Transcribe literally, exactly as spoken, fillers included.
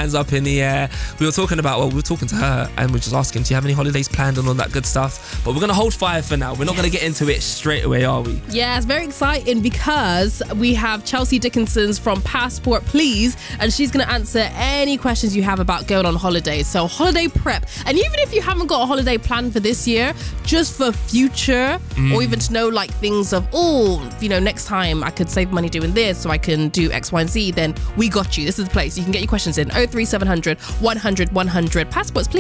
hands up in the air. We were talking about, well, we were talking to her and we we're just asking, do you have any holidays planned and all that good stuff? But we're going to hold fire for now. We're not yes. going to get into it straight away, are we? Yeah, it's very exciting because we have Chelsea Dickinson's from Passport Please, and she's going to answer any questions you have about going on holidays. So holiday prep. And even if you haven't got a holiday planned for this year, just for future, mm. or even to know like things of, oh, you know, next time I could save money doing this so I can do X, Y, and Z, then we got you. This is the place. You can get your questions in oh three seven hundred, one hundred, one hundred. Passports Please.